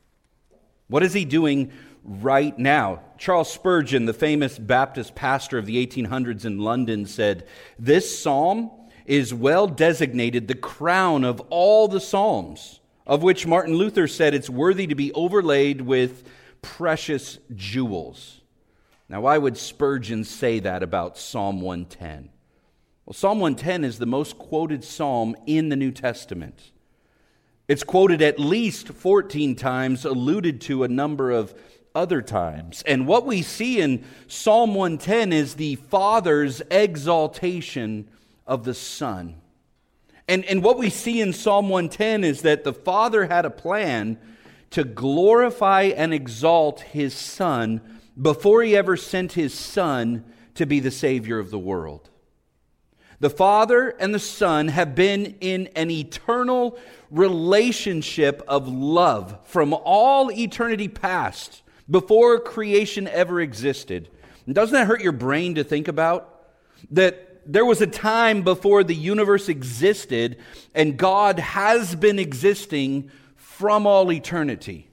What is he doing right now? Charles Spurgeon, the famous Baptist pastor of the eighteen hundreds in London, said, "This psalm is well designated the crown of all the psalms, of which Martin Luther said it's worthy to be overlaid with precious jewels." Now, why would Spurgeon say that about Psalm one ten? Well, Psalm one ten is the most quoted psalm in the New Testament. It's quoted at least fourteen times, alluded to a number of other times. And what we see in Psalm one ten is the Father's exaltation of the Son. And, and what we see in Psalm one ten is that the Father had a plan to glorify and exalt His Son before He ever sent His Son to be the Savior of the world. The Father and the Son have been in an eternal relationship of love from all eternity past, before creation ever existed. And doesn't that hurt your brain to think about? That there was a time before the universe existed, and God has been existing from all eternity.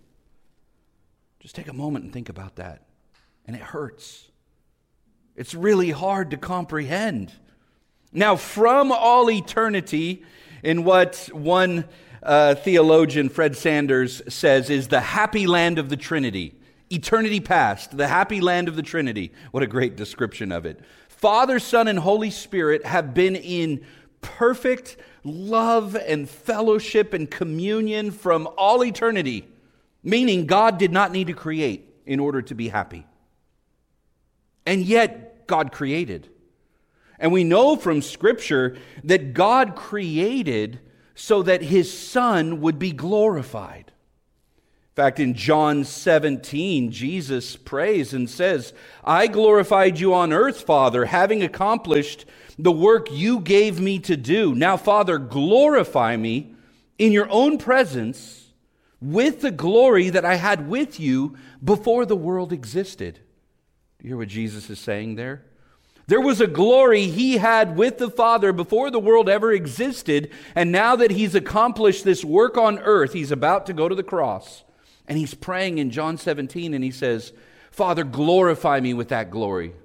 Just take a moment and think about that. And it hurts. It's really hard to comprehend. Now, from all eternity, in what one uh, theologian, Fred Sanders, says is the happy land of the Trinity. Eternity past, the happy land of the Trinity. What a great description of it. Father, Son, and Holy Spirit have been in perfect love and fellowship and communion from all eternity, meaning God did not need to create in order to be happy. And yet, God created. And we know from Scripture that God created so that His Son would be glorified. In fact, in John seventeen, Jesus prays and says, I glorified you on earth, Father, having accomplished the work you gave me to do. Now, Father, glorify me in your own presence with the glory that I had with you before the world existed. Do you hear what Jesus is saying there? There was a glory He had with the Father before the world ever existed, and now that He's accomplished this work on earth, He's about to go to the cross. And He's praying in John seventeen, and He says, Father, glorify me with that glory.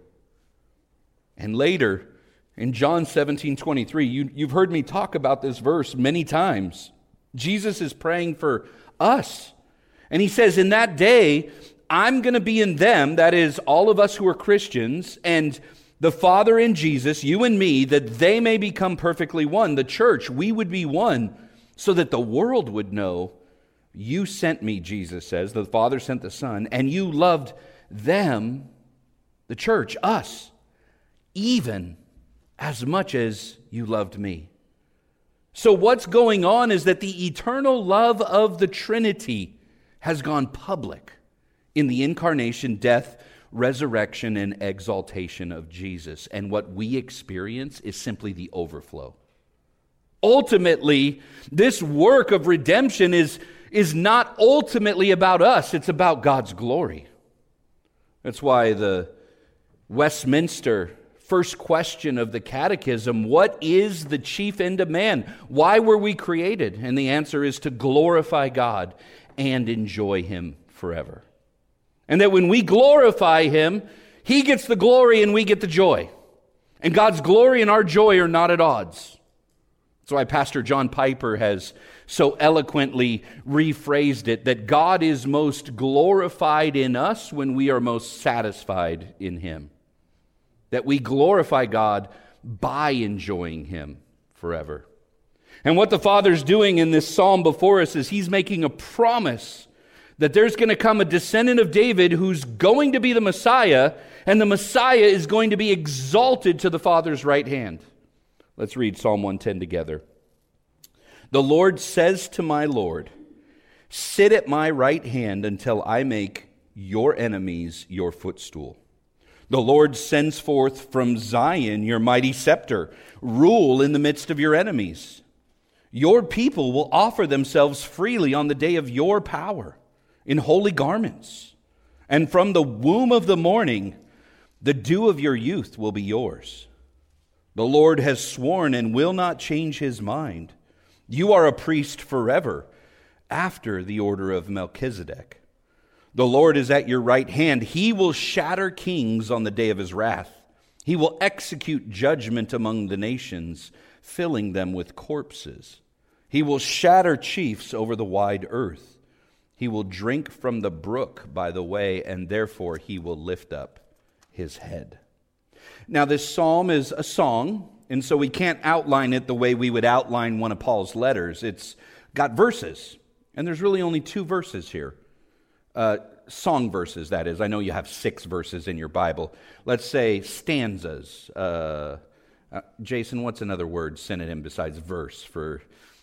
And later, in John seventeen twenty-three, you, you've heard me talk about this verse many times. Jesus is praying for us. And He says, in that day, I'm going to be in them, that is, all of us who are Christians, and the Father in Jesus, you and me, that they may become perfectly one. The church, we would be one, so that the world would know you sent me, Jesus says. The Father sent the Son, and you loved them, the church, us, even as much as you loved me. So what's going on is that the eternal love of the Trinity has gone public in the incarnation, death, resurrection, and exaltation of Jesus. And what we experience is simply the overflow. Ultimately, this work of redemption is, is not ultimately about us. It's about God's glory. That's why the Westminster first question of the Catechism, what is the chief end of man? Why were we created? And the answer is to glorify God and enjoy Him forever. And that when we glorify Him, He gets the glory and we get the joy. And God's glory and our joy are not at odds. That's why Pastor John Piper has so eloquently rephrased it, that God is most glorified in us when we are most satisfied in Him. That we glorify God by enjoying Him forever. And what the Father's doing in this psalm before us is He's making a promise that there's going to come a descendant of David who's going to be the Messiah, and the Messiah is going to be exalted to the Father's right hand. Let's read Psalm one ten together. The Lord says to my Lord, sit at my right hand until I make your enemies your footstool. The Lord sends forth from Zion your mighty scepter. Rule in the midst of your enemies. Your people will offer themselves freely on the day of your power in holy garments. And from the womb of the morning, the dew of your youth will be yours. The Lord has sworn and will not change His mind. You are a priest forever, after the order of Melchizedek. The Lord is at your right hand. He will shatter kings on the day of His wrath. He will execute judgment among the nations, filling them with corpses. He will shatter chiefs over the wide earth. He will drink from the brook by the way, and therefore He will lift up His head. Now, this psalm is a song, and so we can't outline it the way we would outline one of Paul's letters. It's got verses, and there's really only two verses here. Uh, song verses, that is. I know you have six verses in your Bible. Let's say stanzas. Uh, uh, Jason, what's another word synonym besides verse for...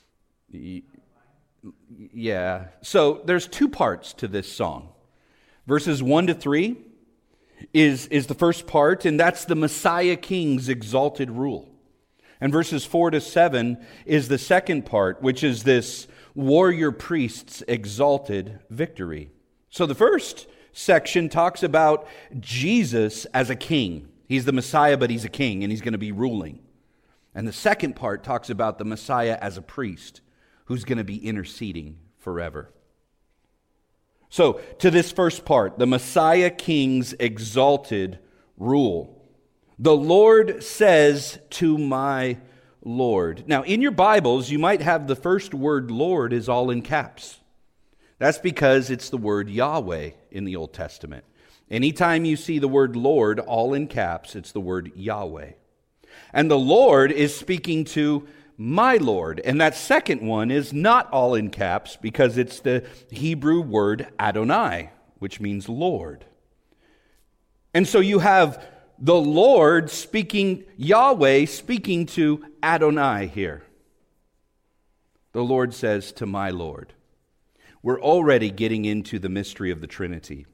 Yeah. So there's two parts to this song. Verses one to three is, is the first part, and that's the Messiah King's exalted rule. And verses four to seven is the second part, which is this warrior priest's exalted victory. So the first section talks about Jesus as a king. He's the Messiah, but He's a king, and He's going to be ruling. And the second part talks about the Messiah as a priest, who's going to be interceding forever. So, to this first part, the Messiah King's exalted rule. The Lord says to my Lord. Now, in your Bibles, you might have the first word Lord is all in caps. That's because it's the word Yahweh in the Old Testament. Anytime you see the word Lord all in caps, it's the word Yahweh. And the Lord is speaking to my Lord. And that second one is not all in caps because it's the Hebrew word Adonai, which means Lord. And so you have the Lord speaking, Yahweh speaking to Adonai here. The Lord says to my Lord. We're already getting into the mystery of the Trinity.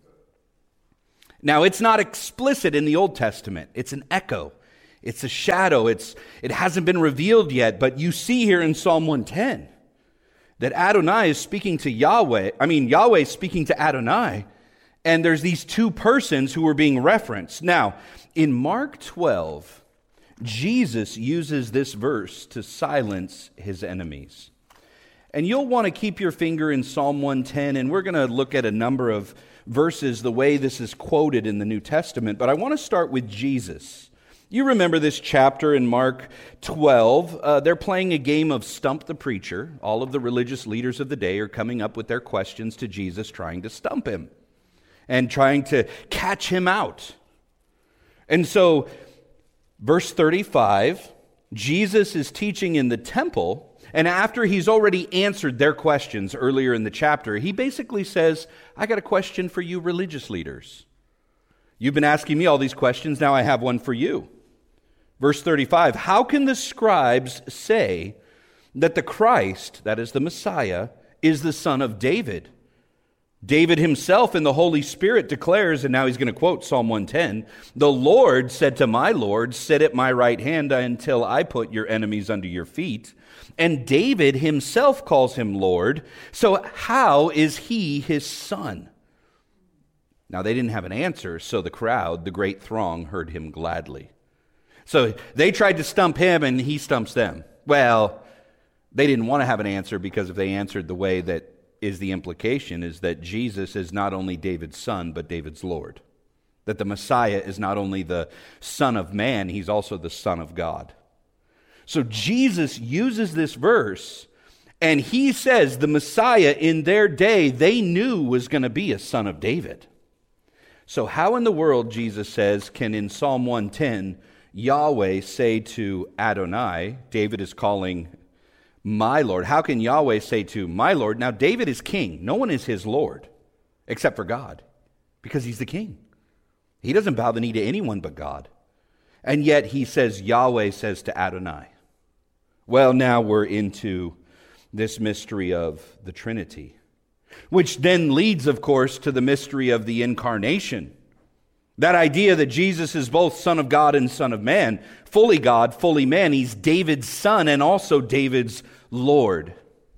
Now, it's not explicit in the Old Testament. It's an echo. It's a shadow. It's, it hasn't been revealed yet, but you see here in Psalm one ten that Adonai is speaking to Yahweh. I mean, Yahweh is speaking to Adonai, and there's these two persons who are being referenced. Now, in Mark twelve, Jesus uses this verse to silence his enemies. And you'll want to keep your finger in Psalm one ten, and we're going to look at a number of verses the way this is quoted in the New Testament, but I want to start with Jesus. You remember this chapter in Mark twelve. Uh, they're playing a game of Stump the Preacher. All of the religious leaders of the day are coming up with their questions to Jesus, trying to stump him and trying to catch him out. And so, verse thirty-five, Jesus is teaching in the temple, and after he's already answered their questions earlier in the chapter, he basically says, I got a question for you religious leaders. You've been asking me all these questions, now I have one for you. Verse thirty-five, how can the scribes say that the Christ, that is the Messiah, is the son of David? David himself in the Holy Spirit declares, and now he's going to quote Psalm one ten, the Lord said to my Lord, sit at my right hand until I put your enemies under your feet. And David himself calls him Lord. So how is he his son? Now they didn't have an answer, so the crowd, the great throng, heard him gladly. So they tried to stump him, and he stumps them. Well, they didn't want to have an answer, because if they answered the way that is the implication, is that Jesus is not only David's son, but David's Lord. That the Messiah is not only the Son of Man, he's also the Son of God. So Jesus uses this verse, and he says the Messiah in their day they knew was going to be a son of David. So how in the world, Jesus says, can in Psalm one ten, Yahweh say to Adonai, David is calling my Lord. How can Yahweh say to my Lord? Now David is king. No one is his Lord except for God, because he's the king. He doesn't bow the knee to anyone but God. And yet he says, Yahweh says to Adonai. Well, now we're into this mystery of the Trinity, which then leads, of course, to the mystery of the incarnation. That idea that Jesus is both Son of God and Son of Man, fully God, fully man. He's David's son and also David's Lord.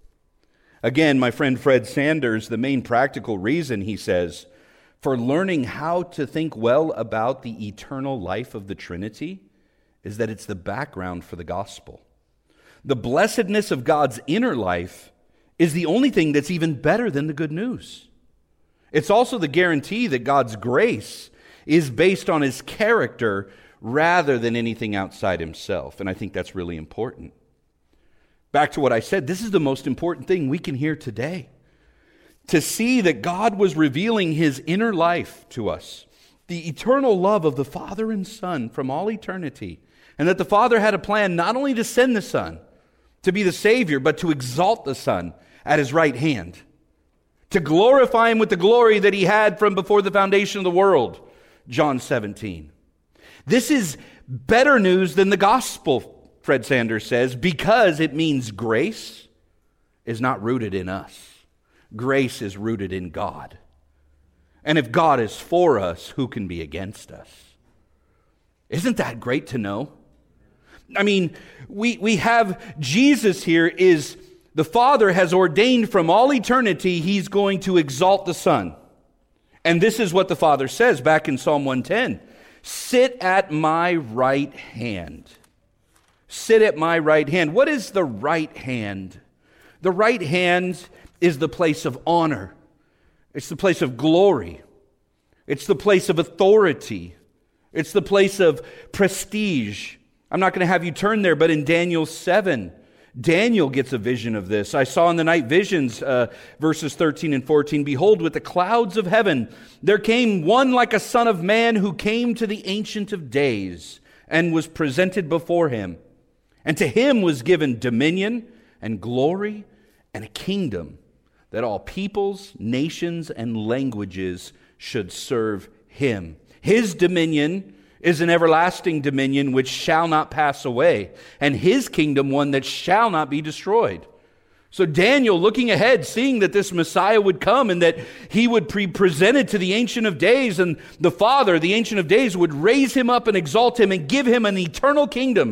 Again, my friend Fred Sanders, the main practical reason, he says, for learning how to think well about the eternal life of the Trinity is that it's the background for the gospel. The blessedness of God's inner life is the only thing that's even better than the good news. It's also the guarantee that God's grace is based on his character rather than anything outside himself. And I think that's really important. Back to what I said, this is the most important thing we can hear today. To see that God was revealing his inner life to us, the eternal love of the Father and Son from all eternity, and that the Father had a plan not only to send the Son to be the Savior, but to exalt the Son at his right hand, to glorify him with the glory that he had from before the foundation of the world. John seventeen. This is better news than the gospel, Fred Sanders says, because it means grace is not rooted in us. Grace is rooted in God. And if God is for us, who can be against us? Isn't that great to know? I mean, we, we have Jesus here is the Father has ordained from all eternity he's going to exalt the Son. And this is what the Father says back in Psalm one ten. Sit at my right hand. Sit at my right hand. What is the right hand? The right hand is the place of honor. It's the place of glory. It's the place of authority. It's the place of prestige. I'm not going to have you turn there, but in Daniel seven, Daniel gets a vision of this. I saw in the night visions, uh, verses thirteen and fourteen, behold, with the clouds of heaven, there came one like a son of man who came to the Ancient of Days and was presented before him. And to him was given dominion and glory and a kingdom that all peoples, nations, and languages should serve him. His dominion is an everlasting dominion which shall not pass away, and his kingdom one that shall not be destroyed. So Daniel, looking ahead, seeing that this Messiah would come and that he would be presented to the Ancient of Days, and the Father, the Ancient of Days, would raise him up and exalt him and give him an eternal kingdom